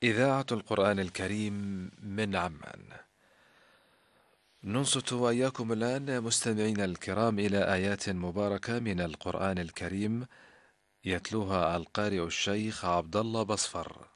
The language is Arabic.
إذاعة القرآن الكريم من عمان. ننصت وإياكم الآن مستمعينا الكرام إلى آيات مباركة من القرآن الكريم، يتلوها القارئ الشيخ عبد الله بصفر.